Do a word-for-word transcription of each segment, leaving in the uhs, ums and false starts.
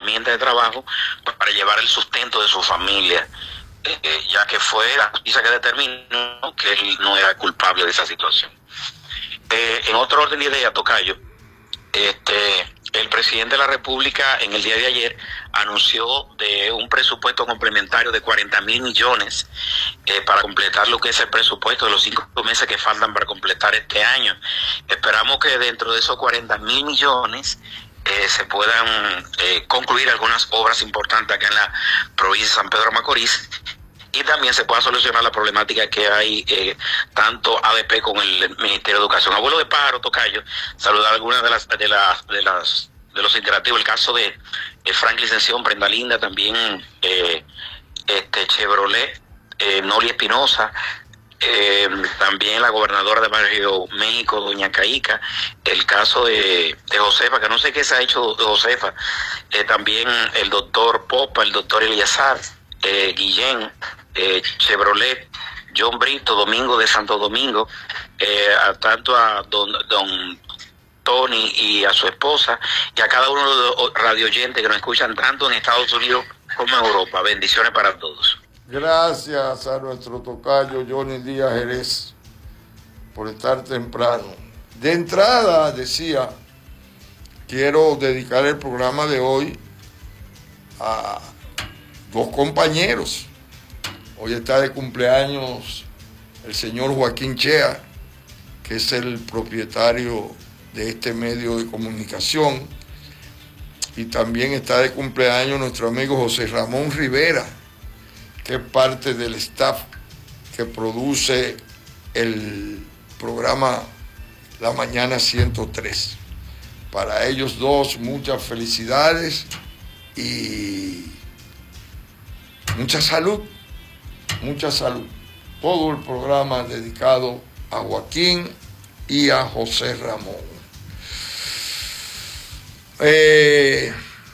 herramienta de trabajo para llevar el sustento de su familia, eh, ya que fue la justicia que determinó que él no era culpable de esa situación. Eh, en otro orden de ideas, tocayo, este, el presidente de la República en el día de ayer anunció de un presupuesto complementario de cuarenta mil millones eh, para completar lo que es el presupuesto de los cinco meses que faltan para completar este año. Esperamos que dentro de esos cuarenta mil millones eh, se puedan eh, concluir algunas obras importantes acá en la provincia de San Pedro de Macorís, y también se pueda solucionar la problemática que hay eh, tanto A D P con el Ministerio de Educación. Abuelo de pájaro, tocayo, saludar algunas de las de las de las de los interactivos, el caso de eh, Franklin Ascensión, Prenda Linda, también eh, este Chevrolet, eh, Noli Espinosa, eh, también la gobernadora de Barrio México, doña Caica, el caso de, de Josefa, que no sé qué se ha hecho de Josefa, eh, también el doctor Popa, el doctor Eliazar, eh, Guillén, eh, Chevrolet, John Brito, Domingo de Santo Domingo, eh, a, tanto a don, don Tony y a su esposa, y a cada uno de los radioyentes que nos escuchan tanto en Estados Unidos como en Europa. Bendiciones para todos. Gracias a nuestro tocayo Johnny Díaz Jerez por estar temprano. De entrada, decía, quiero dedicar el programa de hoy a dos compañeros. Hoy está de cumpleaños el señor Joaquín Chea, que es el propietario de este medio de comunicación, y también está de cumpleaños nuestro amigo José Ramón Rivera, que es parte del staff que produce el programa La Mañana ciento tres. Para ellos dos, muchas felicidades y mucha salud, mucha salud. Todo el programa dedicado a Joaquín y a José Ramón. Eh,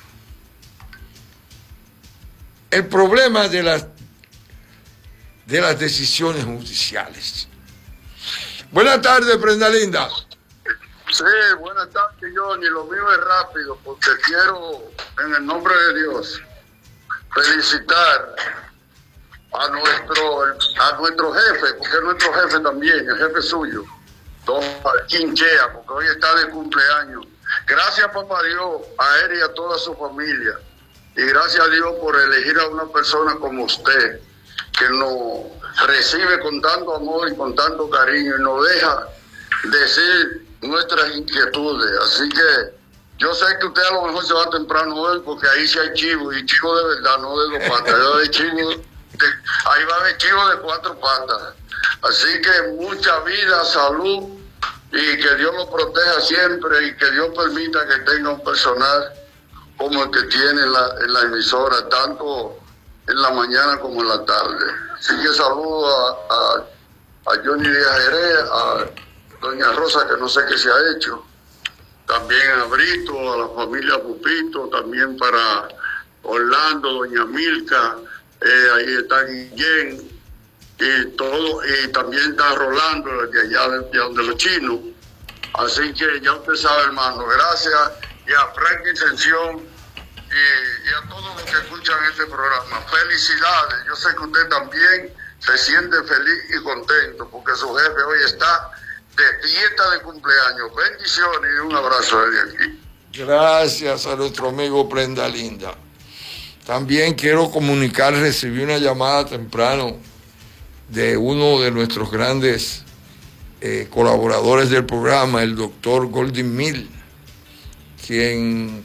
el problema de las, de las decisiones judiciales. Buenas tardes, Prenda Linda. Sí, buenas tardes, Johnny. Lo mío es rápido porque quiero, en el nombre de Dios, felicitar a nuestro a nuestro jefe, porque es nuestro jefe también, el jefe suyo, don Joaquín Chea, porque hoy está de cumpleaños. Gracias, papá Dios, a él y a toda su familia. Y gracias a Dios por elegir a una persona como usted, que nos recibe con tanto amor y con tanto cariño y nos deja decir nuestras inquietudes. Así que yo sé que usted a lo mejor se va temprano hoy, porque ahí sí hay chivo, y chivo de verdad, no de dos patas. Yo de chivo, de, ahí va a haber chivo de cuatro patas. Así que mucha vida, salud, y que Dios lo proteja siempre, y que Dios permita que tenga un personal como el que tiene en la, en la emisora, tanto en la mañana como en la tarde. Así que saludo a, a, a Johnny Díaz Jerez, a doña Rosa, que no sé qué se ha hecho, también a Brito, a la familia Pupito, también para Orlando, doña Milka, eh, ahí está Guillén, y todo, y también está Rolando, de allá de, de donde los chinos. Así que ya usted sabe, hermano, gracias, y a Franklin Ascensión, y, y a todos los que escuchan este programa. Felicidades, yo sé que usted también se siente feliz y contento, porque su jefe hoy está de fiesta de cumpleaños. Bendiciones y un abrazo desde aquí. Gracias a nuestro amigo Prenda Linda. También quiero comunicar, recibí una llamada temprano de uno de nuestros grandes eh, colaboradores del programa, el doctor Goldin Mill, quien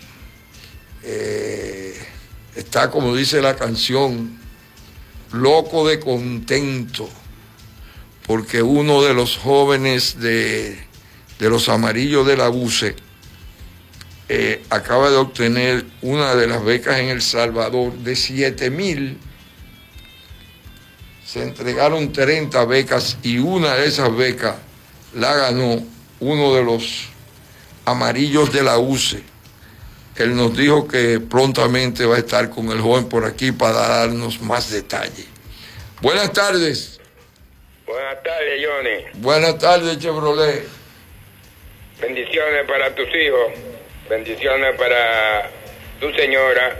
eh, está, como dice la canción, loco de contento, porque uno de los jóvenes de, de los amarillos de la U C E eh, acaba de obtener una de las becas en El Salvador de siete mil. Se entregaron treinta becas y una de esas becas la ganó uno de los amarillos de la U C E. Él nos dijo que prontamente va a estar con el joven por aquí para darnos más detalles. Buenas tardes. Buenas tardes, Johnny. Buenas tardes, Chevrolet. Bendiciones para tus hijos, bendiciones para tu señora